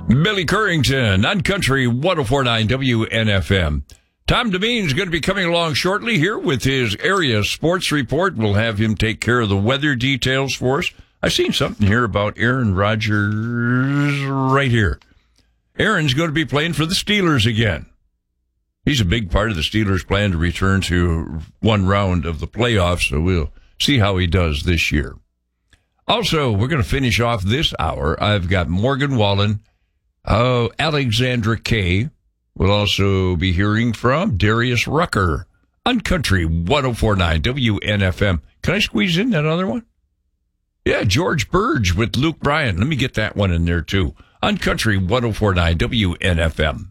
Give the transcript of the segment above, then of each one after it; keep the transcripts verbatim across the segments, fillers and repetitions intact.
Billy Currington on Country one oh four point nine W N F M. Tom Devine is going to be coming along shortly here with his area sports report. We'll have him take care of the weather details for us. I've seen something here about Aaron Rodgers right here. Aaron's going to be playing for the Steelers again. He's a big part of the Steelers' plan to return to one round of the playoffs, so we'll see how he does this year. Also, we're going to finish off this hour. I've got Morgan Wallen, uh, Alexandra Kay. We'll also be hearing from Darius Rucker on Country one oh four point nine W N F M. Can I squeeze in that other one? Yeah, George Burge with Luke Bryan. Let me get that one in there, too, on Country one oh four point nine W N F M.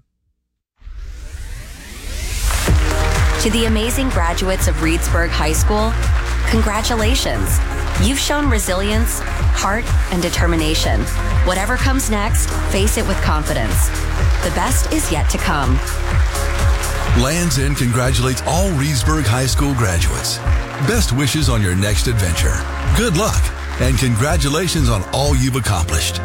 To the amazing graduates of Reedsburg High School, congratulations. You've shown resilience, heart, and determination. Whatever comes next, face it with confidence. The best is yet to come. Lands' End congratulates all Reedsburg High School graduates. Best wishes on your next adventure. Good luck, and congratulations on all you've accomplished.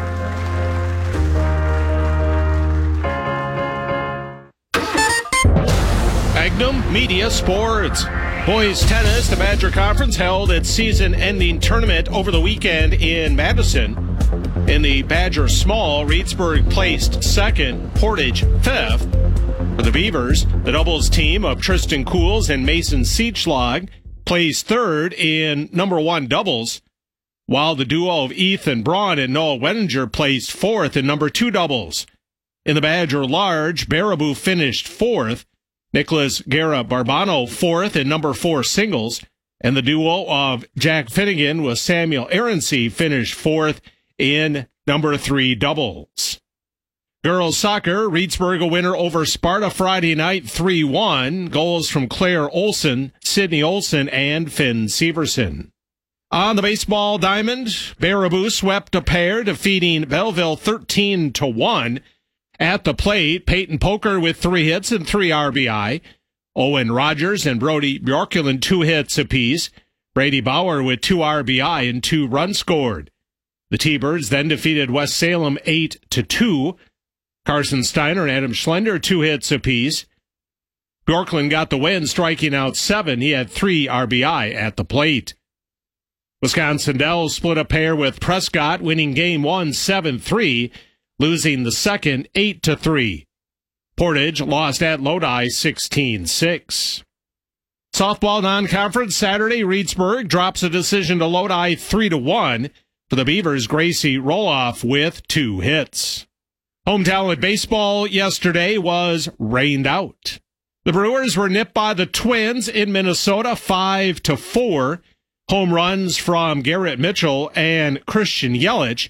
Magnum Media Sports. Boys tennis, the Badger Conference held its season-ending tournament over the weekend in Madison. In the Badger Small, Reedsburg placed second, Portage fifth. For the Beavers, the doubles team of Tristan Cools and Mason Seachlog placed third in number one doubles, while the duo of Ethan Braun and Noah Wettinger placed fourth in number two doubles. In the Badger Large, Baraboo finished fourth, Nicholas Guerra Barbano fourth in number four singles, and the duo of Jack Finnegan with Samuel Aronsey finished fourth in number three doubles. Girls soccer, Reedsburg a winner over Sparta Friday night three one. Goals from Claire Olson, Sydney Olson, and Finn Severson. On the baseball diamond, Baraboo swept a pair, defeating Belleville thirteen to one. At the plate, Peyton Poker with three hits and three R B I. Owen Rogers and Brody Bjorklund two hits apiece. Brady Bauer with two R B I and two runs scored. The T-Birds then defeated West Salem eight to two. Carson Steiner and Adam Schlender two hits apiece. Bjorklund got the win, striking out seven. He had three R B I at the plate. Wisconsin Dells split a pair with Prescott, winning game one seven three. Losing the second eight to three. Portage lost at Lodi sixteen six. Softball non-conference Saturday, Reedsburg drops a decision to Lodi three to one. For the Beavers, Gracie Roloff with two hits. Hometown baseball yesterday was rained out. The Brewers were nipped by the Twins in Minnesota five to four. Home runs from Garrett Mitchell and Christian Yelich.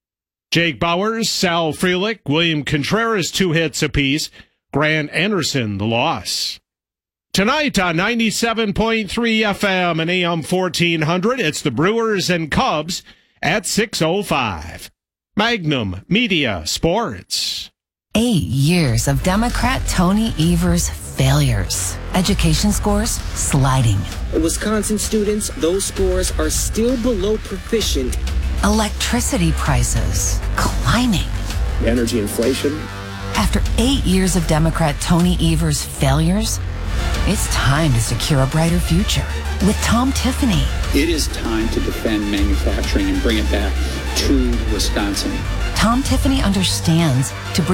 Jake Bowers, Sal Frelick, William Contreras, two hits apiece. Grant Anderson, the loss. Tonight on ninety-seven point three F M and A M fourteen hundred, it's the Brewers and Cubs at six oh five. Magnum Media Sports. Eight years of Democrat Tony Evers' failures. Education scores sliding. Wisconsin students, those scores are still below proficient. Electricity prices climbing. Energy inflation. After eight years of Democrat Tony Evers' failures, it's time to secure a brighter future with Tom Tiffany. It is time to defend manufacturing and bring it back to Wisconsin. Tom Tiffany understands to bring